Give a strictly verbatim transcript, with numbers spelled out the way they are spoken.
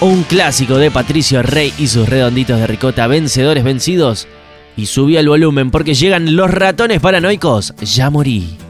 un clásico de Patricio Rey y sus redonditos de ricota, Vencedores Vencidos. Y subí el volumen porque llegan los Ratones Paranoicos, Ya Morí.